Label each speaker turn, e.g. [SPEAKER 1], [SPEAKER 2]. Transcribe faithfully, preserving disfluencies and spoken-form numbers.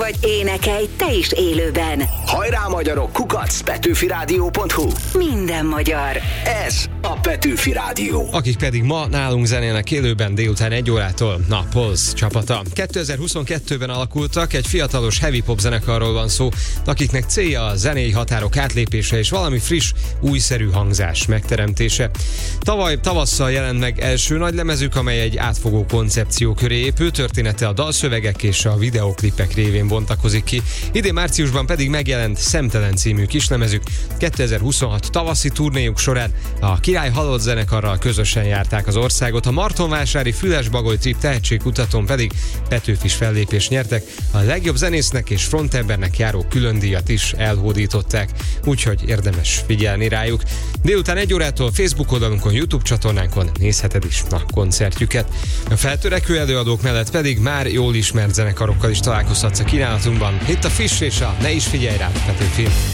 [SPEAKER 1] vagy, énekelj te is élőben.
[SPEAKER 2] Hajrá magyarok, kukac, petőfirádió pont hu.
[SPEAKER 1] Minden magyar.
[SPEAKER 2] Ez a Petőfi Rádió.
[SPEAKER 3] Akik pedig ma nálunk zenélnek élőben délután egy órától, na, Polsz csapata. kétezer-huszonkettőben alakultak, egy fiatalos heavy pop zenekarról van szó, akiknek célja a zenei határok átlépése és valami friss, újszerű hangzás megteremtése. Tavaly tavasszal jelent meg első nagy lemezük, amely egy átfogó koncepció köré épül, története a dalszövegek és a videóklipek révén bontakozik ki. Idén márciusban pedig megjelent Szemtelen című kislemezük. kétezer-huszonhat tavaszi turnéjuk során a Király Halott zenekarral közösen járták az országot, a Martonvásári Füles-Bagoly Trip tehetségkutatón pedig Petőfis fellépést nyertek, a legjobb zenésznek és frontembernek járó különdíjat is elhódították, úgyhogy érdemes figyelni rájuk. Délután egy órától Facebook oldalunkon, YouTube csatornánkon nézheted is a koncertjüket. A feltörekvő előadók mellett pedig már jól ismert zenekarokkal is találkozhatsz a kínálatunkban. Itt a Fish és a Ne is figyelj rá, Petőfi.